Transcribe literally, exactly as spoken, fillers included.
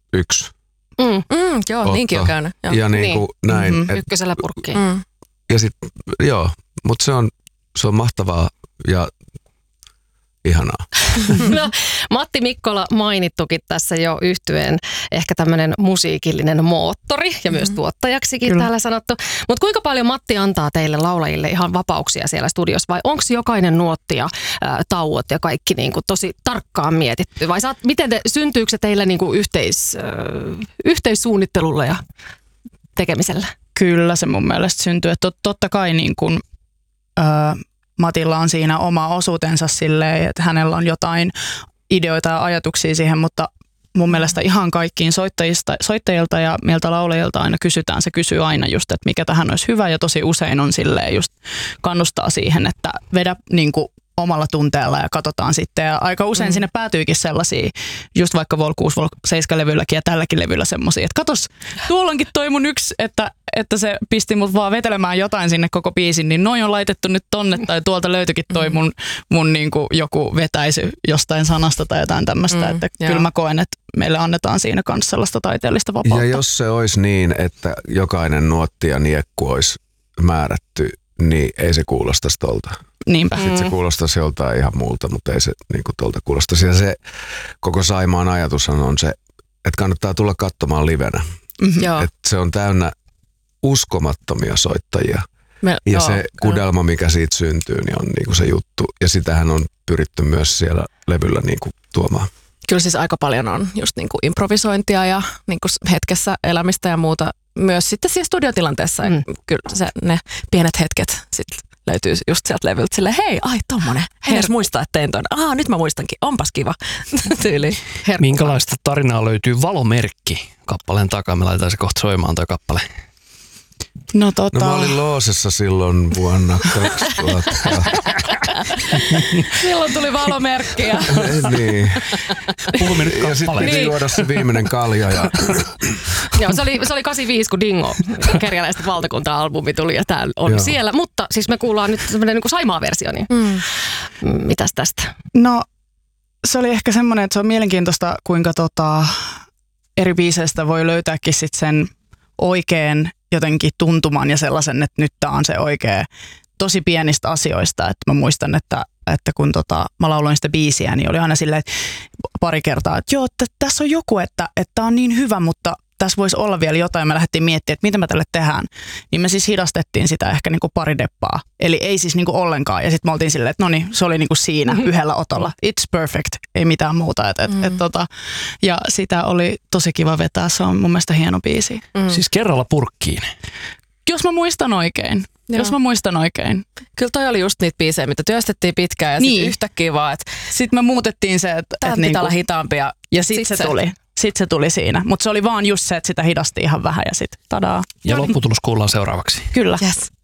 yksi. Mm. Mm, joo, Otto. niinkin on käynyt. Joo. Ja niin kuin niin. näin. Mm-hmm. Et, ykkösellä purkkiin. Mm. Ja sit, joo, mutta se on, se on mahtavaa ja ihanaa. No, Matti Mikkola mainittukin tässä jo yhtyeen ehkä tämmöinen musiikillinen moottori ja myös tuottajaksikin Kyllä. täällä sanottu. Mutta kuinka paljon Matti antaa teille laulajille ihan vapauksia siellä studiossa vai onko jokainen nuotti ja ää, tauot ja kaikki niinku tosi tarkkaan mietitty? Vai saat, miten te, syntyykö se teille niinku yhteis, äh, yhteissuunnittelulla ja tekemisellä? Kyllä se mun mielestä syntyy. Että totta kai niin kun, ää, Matilla on siinä oma osuutensa silleen, että hänellä on jotain ideoita ja ajatuksia siihen, mutta mun mielestä ihan kaikkiin soittajista, soittajilta ja meiltä laulajilta aina kysytään. Se kysyy aina just, että mikä tähän olisi hyvä ja tosi usein on silleen just kannustaa siihen, että vedä niin kuin omalla tunteella ja katsotaan sitten. Ja aika usein mm. sinne päätyykin sellaisia, just vaikka Vol kuusi, Vol seitsemän levylläkin ja tälläkin levyllä semmoisia, että katos, tuolla onkin toi mun yksi, että, että se pisti mut vaan vetelemään jotain sinne koko biisin, niin noin on laitettu nyt tonne tai tuolta löytyikin toi mun, mun niinku joku vetäisy jostain sanasta tai jotain tämmöistä, mm, että joo. Kyllä mä koen, että meille annetaan siinä kanssa sellaista taiteellista vapautta. Ja jos se olisi niin, että jokainen nuotti ja niekku olisi määrätty, niin ei se kuulostaisi tolta. Niinpä. Sitten se kuulostaisi joltain ihan muulta, mutta ei se niin kuin tuolta kuulostaisi. Ja se koko Saimaan ajatushan on se, että kannattaa tulla katsomaan livenä. Mm-hmm. Että se on täynnä uskomattomia soittajia. Me, ja joo, se kudelma, mikä siitä syntyy, niin on niin kuin se juttu. Ja sitähän on pyritty myös siellä levyllä niin kuin tuomaan. Kyllä siis aika paljon on just niin kuin improvisointia ja niin kuin hetkessä elämistä ja muuta. Myös sitten siinä studiotilanteessa. Mm. Kyllä se, ne pienet hetket sitten löytyy just sieltä levyltä silleen, hei, ai tommonen. En edes muista, että tein ton. Aa, nyt mä muistankin. Onpas kiva tyyli. Minkälaista tarinaa löytyy Valomerkki kappaleen takaa? Me laitetaan se kohta soimaan toi kappale. No, tota... no mä olin Loosessa silloin vuonna kaksituhatta. Silloin tuli Valomerkki. Ja... niin. Puhumme nyt ja sitten piti niin. juoda se viimeinen kalja. Ja... Joo, se oli, se oli kahdeksankymmentäviisi, kun Dingo Kerjäläisten valtakunta-albumi tuli ja tää on Joo. siellä. Mutta siis me kuullaan nyt semmoinen niin kuin Saimaa-versio, niin mm. mitäs tästä? No se oli ehkä semmoinen, että se on mielenkiintoista, kuinka tota, eri biiseistä voi löytääkin sit sen oikein jotenkin tuntuman ja sellaisen, että nyt tää on se oikea tosi pienistä asioista. Että mä muistan, että, että kun tota, mä lauloin sitä biisiä, niin oli aina silleen, että pari kertaa, että joo, että tässä on joku, että että on niin hyvä, mutta tässä voisi olla vielä jotain. Me lähdettiin miettimään, että mitä me tälle tehdään. Niin me siis hidastettiin sitä ehkä niinku pari deppaa. Eli ei siis niinku ollenkaan. Ja sitten me oltiin silleen, että no niin, se oli niinku siinä mm-hmm. yhdellä otolla. It's perfect. Ei mitään muuta. Et, et, mm-hmm. et, tota, ja sitä oli tosi kiva vetää. Se on mun mielestä hieno biisi. Mm-hmm. Siis kerralla purkkiin. Jos mä muistan oikein. Joo. Jos mä muistan oikein. Kyllä toi oli just niitä biisejä, mitä työstettiin pitkään ja niin. Sitten yhtäkkiä vaan, että sitten me muutettiin se, että tämä et pitää niinku, olla hitaampi ja, ja sitten sit se, se tuli. Sitten se tuli siinä. Mutta se oli vaan just se, että sitä hidasti ihan vähän ja sitten tadaa. Ja lopputulos kuullaan seuraavaksi. Kyllä. Yes.